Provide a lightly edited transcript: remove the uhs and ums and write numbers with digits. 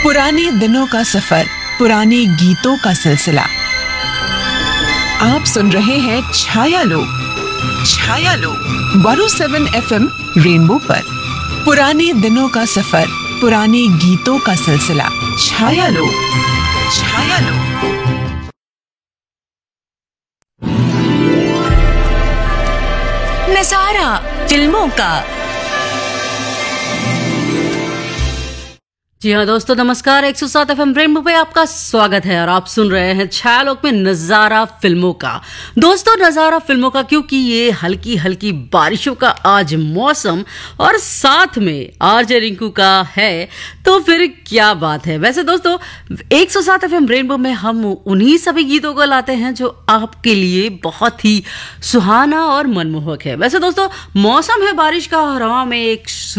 पुराने दिनों का सफर, पुराने गीतों का सिलसिला। आप सुन रहे हैं छायालोक 107 FM रेनबो पर। पुराने दिनों का सफर, पुराने गीतों का सिलसिला। छायालोक। नजारा फिल्मों का। जी हाँ दोस्तों, नमस्कार। 107 FM रेनबो पे आपका स्वागत है और आप सुन रहे हैं छायालोक में नजारा फिल्मों का। दोस्तों, नजारा फिल्मों का, क्योंकि ये हल्की हल्की बारिशों का आज मौसम और साथ में आरजे रिंकू का है, तो फिर क्या बात है। वैसे दोस्तों, 107 FM रेनबो में हम उन्हीं सभी गीतों को लाते हैं जो आपके लिए बहुत ही सुहाना और मनमोहक है। वैसे दोस्तों, मौसम है बारिश का और हवा में एक